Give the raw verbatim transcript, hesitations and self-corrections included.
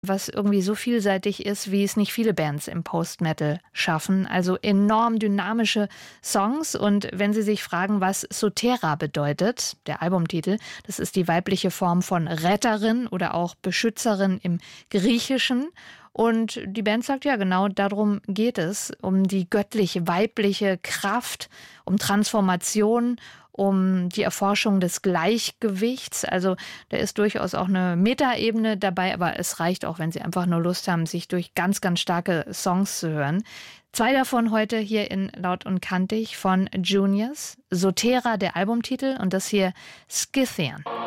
was irgendwie so vielseitig ist, wie es nicht viele Bands im Post-Metal schaffen. Also enorm dynamische Songs. Und wenn Sie sich fragen, was Sotera bedeutet, der Albumtitel, das ist die weibliche Form von Retterin oder auch Beschützerin im Griechischen. Und die Band sagt, ja, genau darum geht es, um die göttlich-weibliche Kraft, um Transformation, um die Erforschung des Gleichgewichts. Also da ist durchaus auch eine Metaebene dabei, aber es reicht auch, wenn Sie einfach nur Lust haben, sich durch ganz, ganz starke Songs zu hören. Zwei davon heute hier in Laut und Kantig von Juniors. Sotera, der Albumtitel, und das hier Scythian.